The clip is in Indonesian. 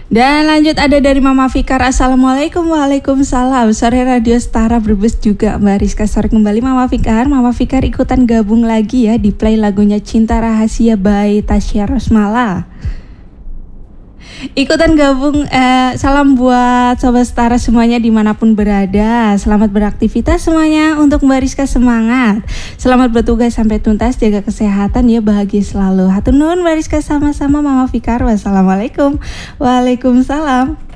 Dan lanjut ada dari Mama Fikar. Assalamualaikum. Waalaikumsalam. Sore Radio Setara Brebes juga Mbak Rizka. Sore kembali Mama Fikar. Mama Fikar ikutan gabung lagi ya di play lagunya Cinta Rahasia by Tasya Rosmala. Ikutan gabung, salam buat Sobat Setara semuanya dimanapun berada. Selamat beraktivitas semuanya. Untuk Mbak Rizka semangat. Selamat bertugas sampai tuntas, jaga kesehatan ya, bahagia selalu. Hatur nuhun Mbak Rizka, sama-sama Mama Fikar. Wassalamualaikum. Waalaikumsalam.